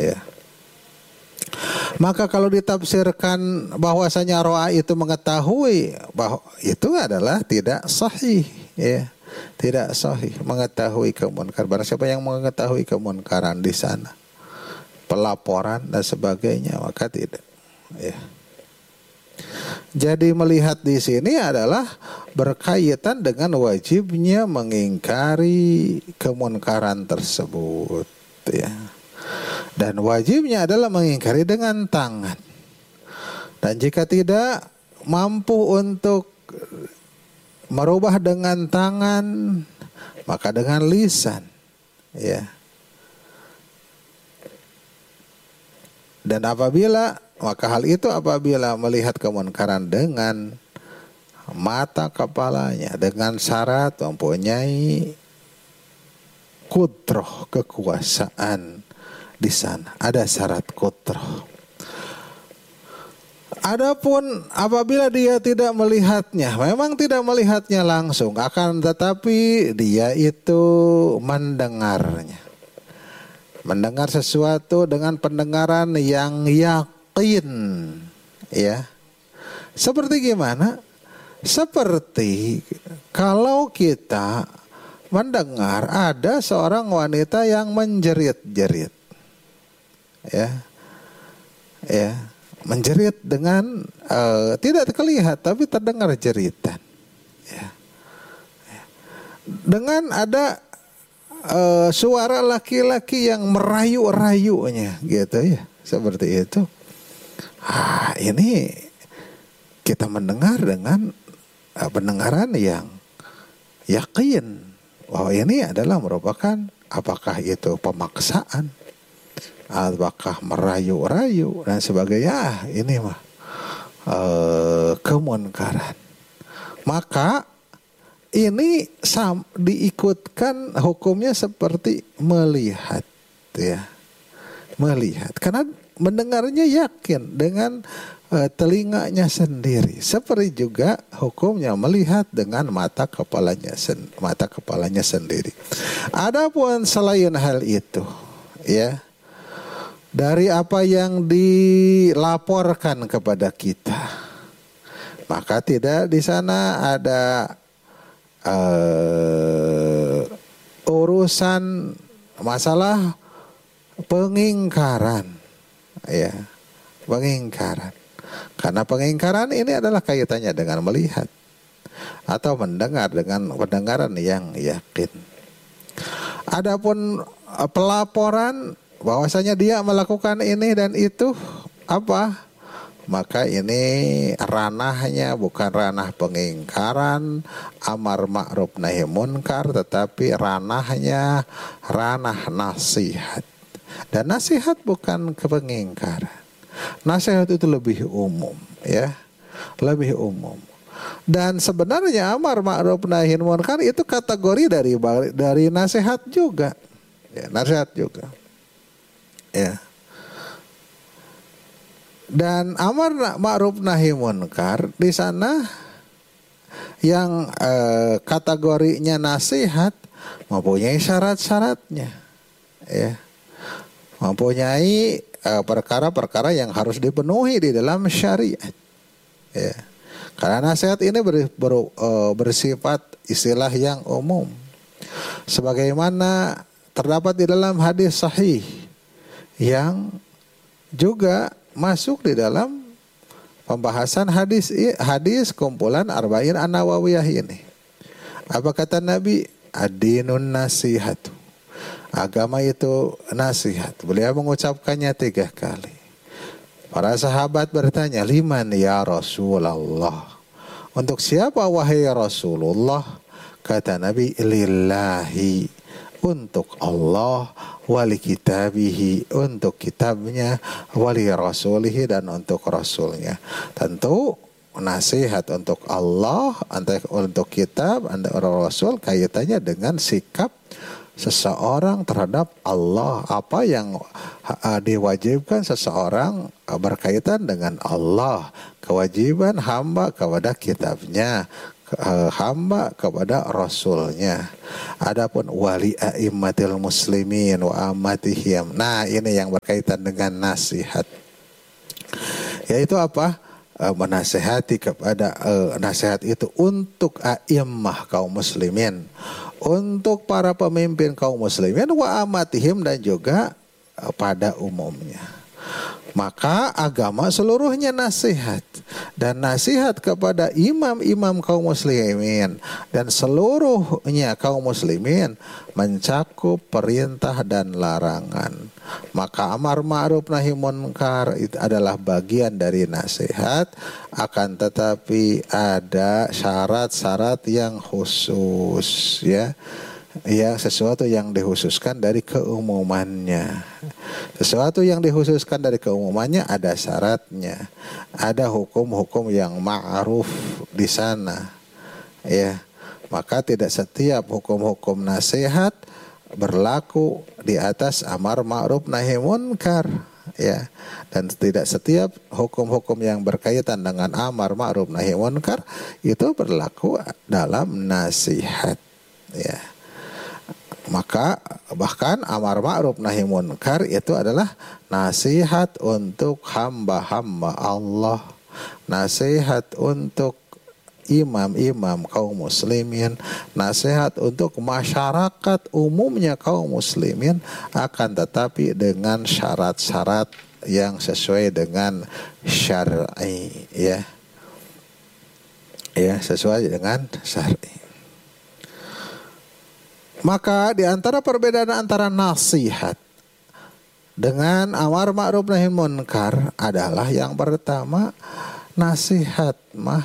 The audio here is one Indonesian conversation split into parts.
Ya. Maka kalau ditafsirkan bahwasanya ro'a itu mengetahui, bahwa itu adalah tidak sahih, ya. Tidak sahih mengetahui kemunkaran. Barang siapa yang mengetahui kemunkaran di sana, pelaporan dan sebagainya, maka tidak, ya. Jadi melihat di sini adalah berkaitan dengan wajibnya mengingkari kemunkaran tersebut, ya. Dan wajibnya adalah mengingkari dengan tangan. Dan jika tidak mampu untuk merubah dengan tangan, maka dengan lisan, ya. Dan maka hal itu apabila melihat kemunkaran dengan mata kepalanya, dengan syarat mempunyai qudrah, kekuasaan di sana. Ada syarat qudrah. Adapun apabila dia tidak melihatnya, memang tidak melihatnya langsung, akan tetapi dia itu mendengarnya. Mendengar sesuatu dengan pendengaran yang yakin, ya. Seperti gimana? Seperti kalau kita mendengar ada seorang wanita yang menjerit-jerit, ya, ya, menjerit dengan tidak terlihat tapi terdengar jeritan, ya. Dengan ada suara laki-laki yang merayu-rayunya, gitu, ya, seperti itu. Ini kita mendengar dengan pendengaran yang yakin bahwa ini adalah merupakan, apakah itu pemaksaan, apakah merayu-rayu dan sebagainya. Ini mah kemunkaran. Maka ini diikutkan hukumnya seperti melihat, ya. Melihat karena mendengarnya yakin dengan telinganya sendiri. Seperti juga hukumnya melihat dengan mata kepalanya sendiri. Adapun selain hal itu, ya, dari apa yang dilaporkan kepada kita, maka tidak di sana ada urusan masalah pengingkaran, ya, pengingkaran. Karena pengingkaran ini adalah kaitannya dengan melihat atau mendengar dengan pendengaran yang yakin. Adapun pelaporan bahwasanya dia melakukan ini dan itu, apa? Maka ini ranahnya bukan ranah pengingkaran, amar ma'ruf nahi munkar, tetapi ranahnya ranah nasihat. Dan nasihat bukan kepengingkaran. Nasihat itu lebih umum, ya, lebih umum. Dan sebenarnya amar ma'ruf nahi munkar itu kategori dari nasihat juga, ya, nasihat juga, ya. Dan amar ma'ruf nahi munkar di sana yang kategorinya nasihat mempunyai syarat-syaratnya, ya. Mempunyai perkara-perkara yang harus dipenuhi di dalam syariat, ya. Karena nasihat ini bersifat istilah yang umum, sebagaimana terdapat di dalam hadis sahih yang juga masuk di dalam pembahasan hadis kumpulan Arba'in An-Nawawiyah ini. Apa kata Nabi? Ad-dinun nasihatu. Agama itu nasihat. Beliau mengucapkannya 3 kali. Para sahabat bertanya, liman ya Rasulullah? Untuk siapa wahai Rasulullah? Kata Nabi, lillahi, untuk Allah, wali kitabihi, untuk kitabnya, wali rasulihi, dan untuk rasulnya. Tentu nasihat untuk Allah, untuk kitab, untuk rasul, kaitannya dengan sikap seseorang terhadap Allah. Apa yang diwajibkan seseorang berkaitan dengan Allah, kewajiban hamba kepada kitabnya, hamba kepada rasulnya. Adapun wali a'immatil muslimin wa amatihim. Nah, ini yang berkaitan dengan nasihat. Yaitu apa? Menasihati kepada nasihat itu untuk a'immah kaum muslimin, untuk para pemimpin kaum muslimin wa amatihim, dan juga pada umumnya. Maka agama seluruhnya nasihat, dan nasihat kepada imam-imam kaum muslimin dan seluruhnya kaum muslimin mencakup perintah dan larangan. Maka amar ma'ruf nahi munkar itu adalah bagian dari nasihat, akan tetapi ada syarat-syarat yang khusus, ya. Ya, sesuatu yang dikhususkan dari keumumannya. Sesuatu yang dikhususkan dari keumumannya ada syaratnya. Ada hukum-hukum yang ma'ruf di sana. Ya. Maka tidak setiap hukum-hukum nasihat berlaku di atas amar ma'ruf nahi munkar, ya. Dan tidak setiap hukum-hukum yang berkaitan dengan amar ma'ruf nahi munkar itu berlaku dalam nasihat, ya. Maka bahkan amar ma'ruf nahi munkar itu adalah nasihat untuk hamba-hamba Allah, nasihat untuk imam-imam kaum muslimin, nasihat untuk masyarakat umumnya kaum muslimin, akan tetapi dengan syarat-syarat yang sesuai dengan syar'i, ya. Ya, sesuai dengan syar'i. Maka di antara perbedaan antara nasihat dengan amar ma'ruf nahi munkar adalah yang pertama, nasihat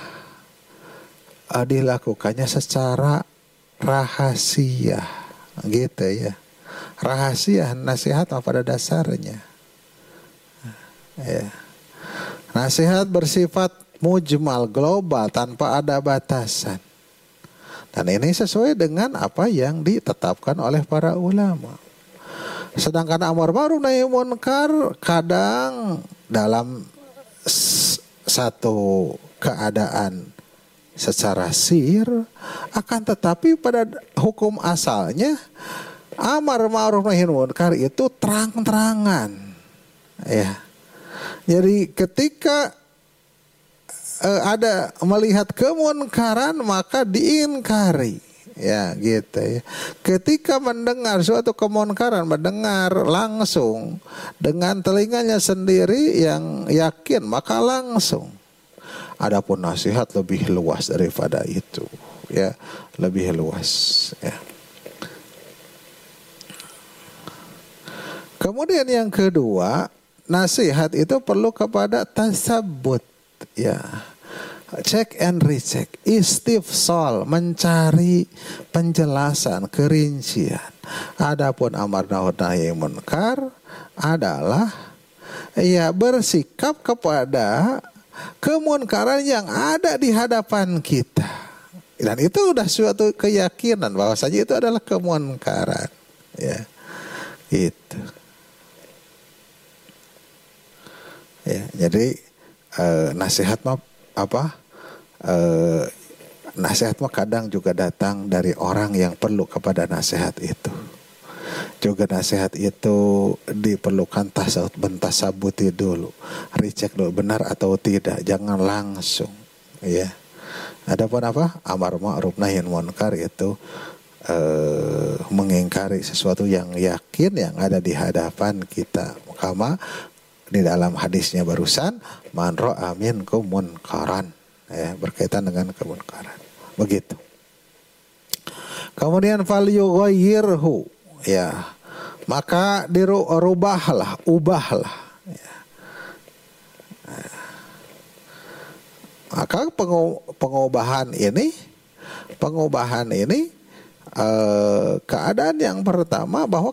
dilakukannya secara rahasia, gitu ya. Rahasia nasihat pada dasarnya, ya. Nasihat bersifat mujmal, global, tanpa ada batasan. Dan ini sesuai dengan apa yang ditetapkan oleh para ulama. Sedangkan amar ma'ruf nahi munkar kadang dalam satu keadaan secara sir, akan tetapi pada hukum asalnya amar ma'ruf nahi munkar itu terang-terangan, ya. Jadi ketika ada melihat kemunkaran maka diingkari, ya, gitu ya. Ketika mendengar suatu kemunkaran, mendengar langsung dengan telinganya sendiri yang yakin, maka langsung. Adapun nasihat lebih luas daripada itu, ya, lebih luas, ya. Kemudian yang kedua, nasihat itu perlu kepada tasabbut, ya, check and recheck, istifsal, mencari penjelasan, kerincian. Adapun amar ma'ruf nahi munkar adalah, ya, bersikap kepada kemunkaran yang ada di hadapan kita, dan itu sudah suatu keyakinan bahwasanya itu adalah kemunkaran, ya, itu, ya. Jadi nasihat nasihat kadang juga datang dari orang yang perlu kepada nasihat itu. Juga nasihat itu diperlukan bentasabuti dulu, recheck dulu benar atau tidak, jangan langsung, ya. Adapun amar ma'ruf nahi munkar itu mengingkari sesuatu yang yakin yang ada di hadapan kita. Kama di dalam hadisnya barusan, man ra'a minkum munkaran, ya, berkaitan dengan kemunkaran. Begitu. Kemudian fal yughayyirhu, ya. Maka ubahlah, ya. Maka pengubahan ini keadaan yang pertama bahwa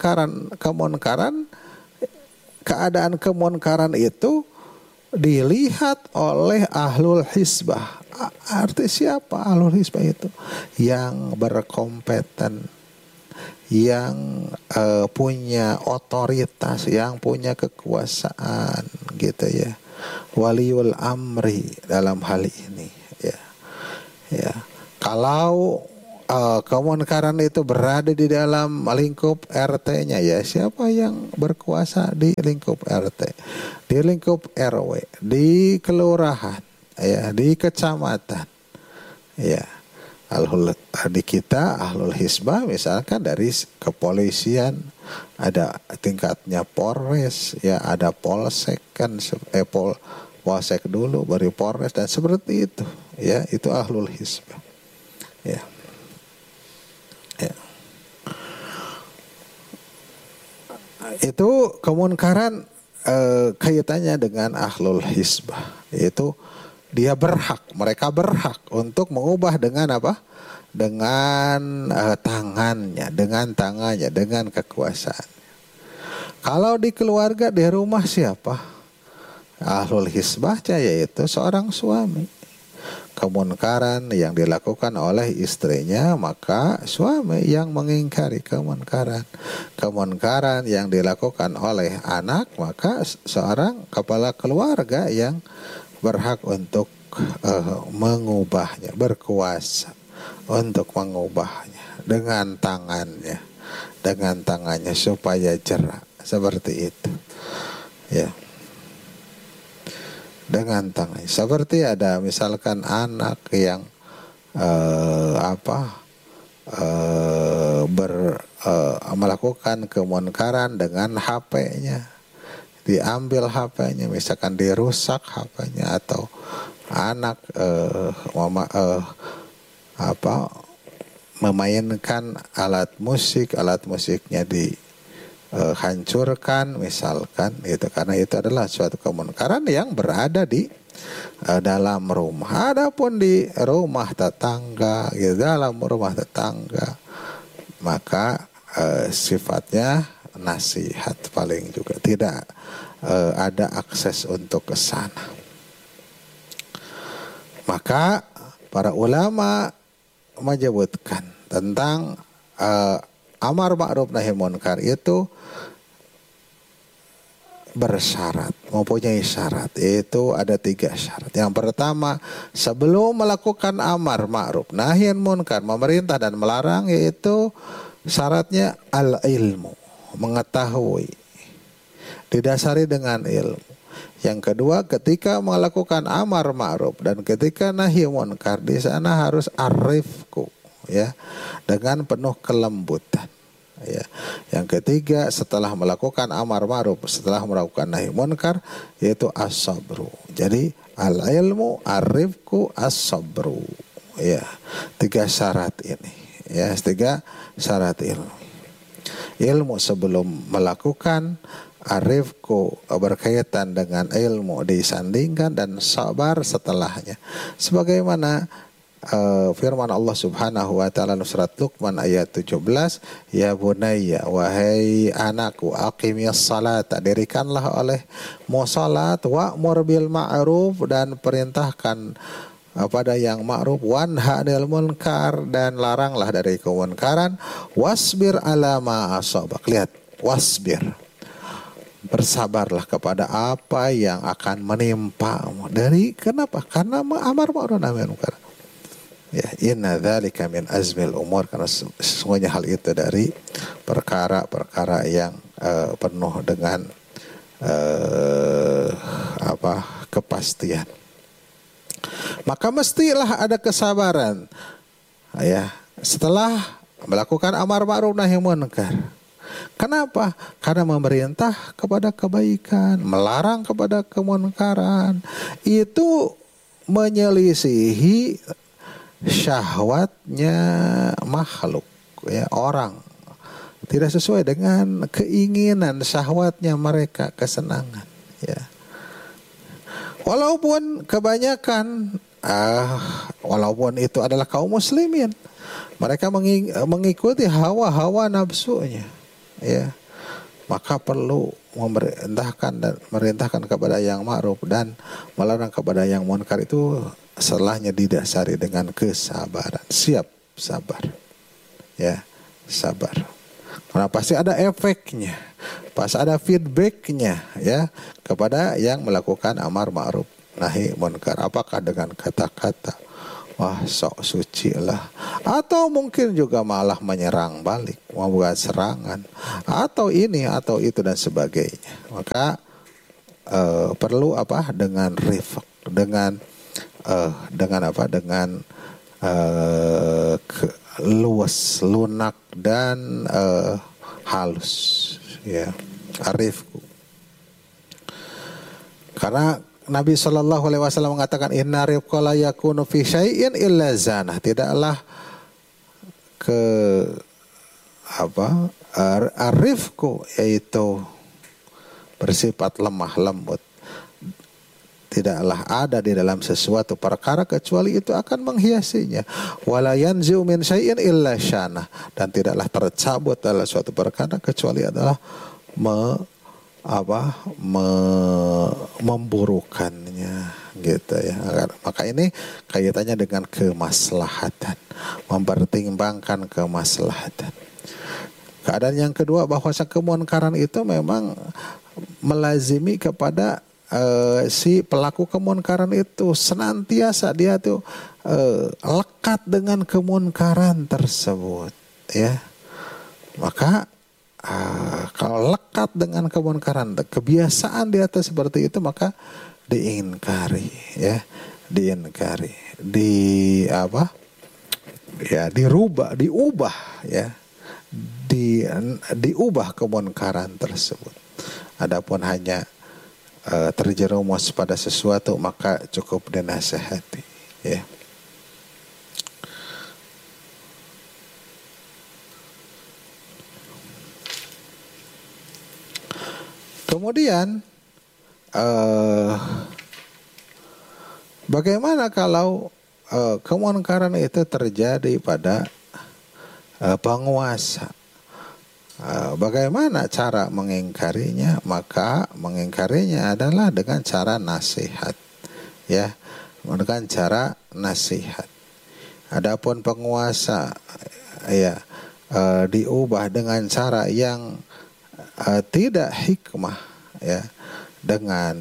keadaan kemunkaran itu dilihat oleh ahlul hisbah. Arti siapa ahlul hisbah itu? Yang berkompeten, yang punya otoritas, yang punya kekuasaan, gitu ya. Waliul amri dalam hal ini, ya. Ya, kalau kemunkaran itu berada di dalam lingkup RT-nya, ya siapa yang berkuasa di lingkup RT, di lingkup RW, di kelurahan, ya di kecamatan, ya di kita ahlul hisbah misalkan dari kepolisian ada tingkatnya Polres, ya ada Polsek kan, Polsek dulu baru Polres dan seperti itu, ya itu ahlul hisbah, ya. Ya. Itu kemunkaran kaitannya dengan ahlul hisbah, yaitu mereka berhak untuk mengubah dengan apa? Dengan tangannya, dengan kekuasaan. Kalau di keluarga, di rumah siapa? Ahlul hisbahnya yaitu seorang suami. Kemunkaran yang dilakukan oleh istrinya, maka suami yang mengingkari kemunkaran. Kemunkaran yang dilakukan oleh anak, maka seorang kepala keluarga yang berhak untuk mengubahnya, berkuasa untuk mengubahnya dengan tangannya supaya jerak, seperti itu, ya. Dengan tangan, seperti ada misalkan anak yang melakukan kemunkaran dengan HP-nya, diambil HP-nya, misalkan dirusak HP-nya, atau anak memainkan alat musiknya hancurkan misalkan itu, karena itu adalah suatu kemunkaran yang berada di dalam rumah. Adapun di rumah tetangga, gitu, dalam rumah tetangga, maka sifatnya nasihat paling juga, tidak ada akses untuk ke sana. Maka para ulama menyebutkan tentang amar ma'ruf nahi munkar itu bersyarat, mempunyai syarat. Itu ada 3 syarat. Yang pertama, sebelum melakukan amar ma'ruf nahi munkar, memerintah dan melarang, yaitu syaratnya al-ilmu, mengetahui, didasari dengan ilmu. Yang kedua, ketika melakukan amar ma'ruf dan ketika nahi munkar, di sana harus arifku, ya, dengan penuh kelembutan, ya. Yang ketiga, setelah melakukan amar ma'ruf, setelah melakukan nahi munkar, yaitu as-sabru. Jadi al-ilmu, ar-rifqu, as-sabru, ya. 3 syarat ini, ya, 3 syarat ilmu. Ilmu sebelum melakukan, arifku berkaitan dengan ilmu disandingkan, dan sabar setelahnya. Sebagaimana firman Allah Subhanahu wa taala surat Luqman ayat 17, ya bunayya, wahai anakku, aqimiyas salata, dirikanlah olehmu salat, wa'mur bil ma'ruf, dan perintahkan pada yang ma'ruf, wanha 'anil munkar, dan laranglah dari kemunkaran, wasbir ala ma asabak. Lihat, wasbir, bersabarlah kepada apa yang akan menimpamu. Kenapa? Karena amar ma'ruf nahi munkar. Ya, inna dzalika min azmil umur, karena sesungguhnya hal itu dari perkara-perkara yang penuh dengan kepastian. Maka mestilah ada kesabaran, ya, setelah melakukan amar ma'ruf nahi munkar. Kenapa? Karena memerintah kepada kebaikan, melarang kepada kemunkaran, itu menyelisihi syahwatnya makhluk, ya, orang. Tidak sesuai dengan keinginan syahwatnya mereka, kesenangan, ya. Walaupun kebanyakan walaupun itu adalah kaum muslimin, mereka mengikuti hawa-hawa nafsunya, ya. Maka perlu merintahkan kepada yang ma'ruf dan melarang kepada yang munkar, itu setelahnya didasari dengan kesabaran, siap sabar, ya, sabar. Karena pasti ada efeknya, pasti ada feedbacknya, ya, kepada yang melakukan amar ma'ruf nahi munkar. Apakah dengan kata-kata, wah sok suci lah, atau mungkin juga malah menyerang balik, membuat serangan, atau ini atau itu dan sebagainya. Maka perlu apa, dengan rifq, dengan apa, dengan luas, lunak dan halus, ya, arifku. Karena Nabi Shallallahu Alaihi Wasallam mengatakan inna rifqa la yakunu fi syai'in illa zanah. Tidaklah ke apa, arifku, yaitu bersifat lemah lembut, tidaklah ada di dalam sesuatu perkara kecuali itu akan menghiasinya. Wala yanzu min syai'in illa syana, dan tidaklah tercabut dalam suatu perkara kecuali adalah memburukannya, gitu ya. Maka ini kaitannya dengan kemaslahatan, mempertimbangkan kemaslahatan. Keadaan yang kedua, bahwa kemunkaran itu memang melazimi kepada si pelaku kemunkaran itu, senantiasa dia tuh lekat dengan kemunkaran tersebut, ya. Maka kalau lekat dengan kemunkaran, kebiasaan di atas seperti itu, maka diingkari, ya, diingkari, diubah, ya, diubah kemunkaran tersebut. Adapun hanya terjerumus pada sesuatu, maka cukup dinasihati, ya. Kemudian bagaimana kalau kemunkaran itu terjadi pada penguasa? Bagaimana cara mengingkarinya? Maka mengingkarinya adalah dengan cara nasihat, ya, dengan cara nasihat. Adapun penguasa, ya, diubah dengan cara yang tidak hikmah, ya, dengan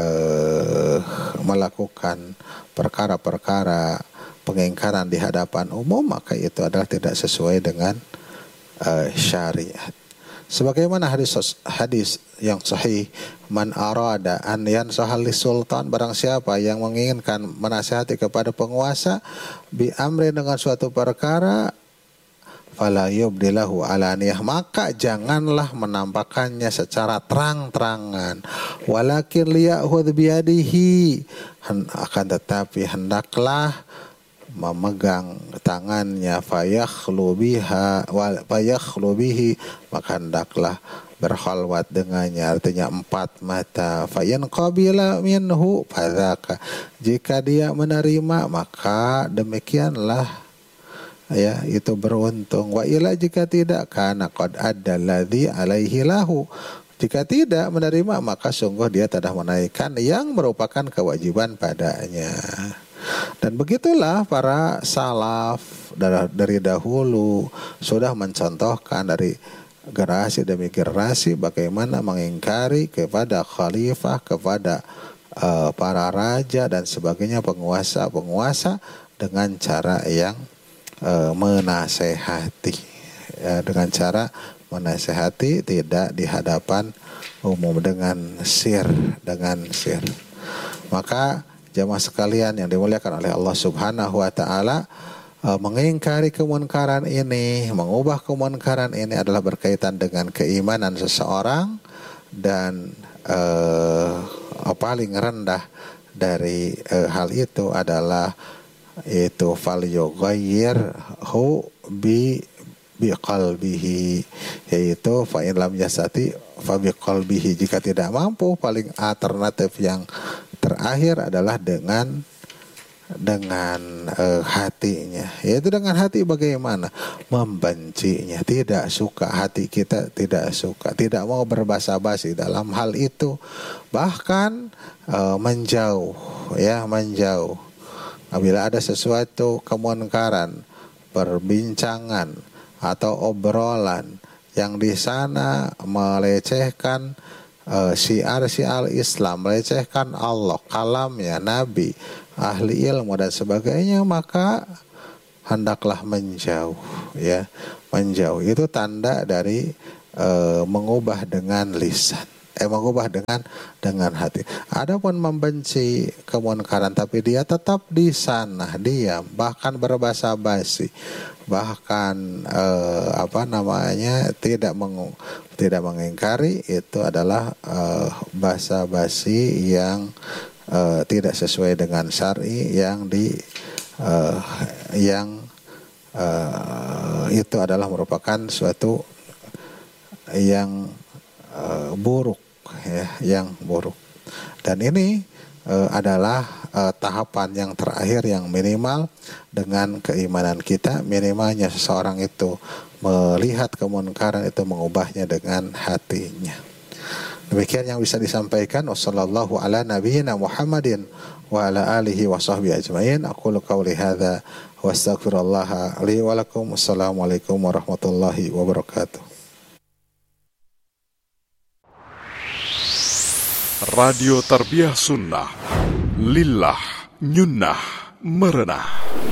melakukan perkara-perkara pengingkaran di hadapan umum, maka itu adalah tidak sesuai dengan syariat. Sebagaimana hadis yang sahih, man arada an yansaha sultan, barang siapa yang menginginkan menasihati kepada penguasa, bi amri, dengan suatu perkara, fala yubdilahu alaniyah, maka janganlah menampakkannya secara terang-terangan, walakin liya'khudh biyadihi, akan tetapi hendaklah memegang tangannya, fayakhlu bihi, maka hendaklah berkhalwat dengannya, artinya empat mata. Fayan qabila minhu fadzaka, jika dia menerima maka demikianlah, ya, itu beruntung. Wa ila, jika tidak, kana qad adda alladzi alaihi lahu, jika tidak menerima maka sungguh dia telah menaikkan yang merupakan kewajiban padanya. Dan begitulah para salaf dari dahulu sudah mencontohkan dari generasi demi generasi bagaimana mengingkari kepada khalifah, kepada para raja dan sebagainya, penguasa-penguasa, dengan cara yang menasehati, ya, dengan cara menasehati, tidak di hadapan umum, dengan sir. Maka jamaah sekalian yang dimuliakan oleh Allah Subhanahu wa taala, mengingkari kemunkaran ini, mengubah kemunkaran ini adalah berkaitan dengan keimanan seseorang, dan paling rendah dari hal itu adalah itu fal yughayyirhu biqalbihi, yaitu fa in lam yastati fa biqalbihi, jika tidak mampu, paling alternatif yang terakhir adalah dengan hatinya, yaitu dengan hati bagaimana? Membencinya, tidak suka, hati kita tidak suka, tidak mau berbasa-basi dalam hal itu, bahkan menjauh, ya, menjauh. Apabila ada sesuatu kemunkaran, perbincangan atau obrolan yang di sana melecehkan syiar Islam, melecehkan Allah, kalamnya, Nabi, ahli ilmu dan sebagainya, maka hendaklah menjauh, ya, menjauh. Itu tanda dari mengubah dengan lisan, mengubah dengan hati. Adapun membenci kemunkaran tapi dia tetap di sana, diam, bahkan berbahasa basi, bahkan tidak mengingkari, itu adalah bahasa basi yang tidak sesuai dengan syar'i, itu adalah merupakan suatu yang buruk, ya, yang buruk. Dan ini adalah tahapan yang terakhir yang minimal dengan keimanan kita. Minimalnya seseorang itu melihat kemunkaran itu mengubahnya dengan hatinya. Demikian yang bisa disampaikan. Wassallallahu ala nabiyyina Muhammadin wa ala alihi wa sahbihi ajmain. Aqulu qawli hadza wa astaghfirullah li wa lakum. Wassalamualaikum warahmatullahi wabarakatuh. Radio Tarbiyah Sunnah, lillah, nyunnah, merenah.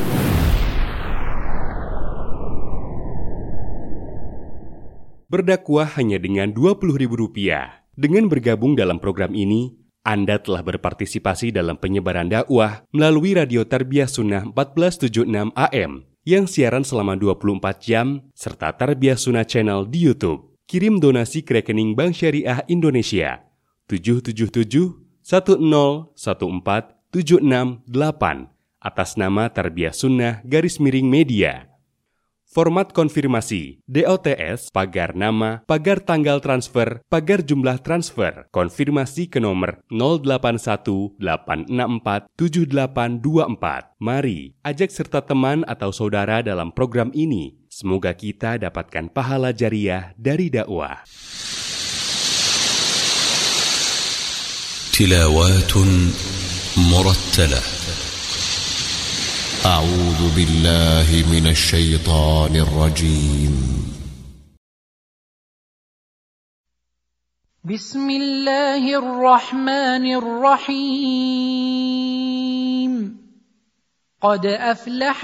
Berdakwah hanya dengan Rp20.000. Dengan bergabung dalam program ini, Anda telah berpartisipasi dalam penyebaran dakwah melalui Radio Tarbiyah Sunnah 1476 AM yang siaran selama 24 jam serta Tarbiyah Sunnah Channel di YouTube. Kirim donasi ke rekening Bank Syariah Indonesia 777-1014-768 atas nama Tarbiyah Sunnah _media. Format konfirmasi DOTS pagar nama, pagar tanggal transfer, pagar jumlah transfer. Konfirmasi ke nomor 0818647824. Mari ajak serta teman atau saudara dalam program ini. Semoga kita dapatkan pahala jariah dari dakwah. تلاوات مرتلة. أعوذ بالله من الشيطان الرجيم. بسم الله الرحمن الرحيم. قد أفلح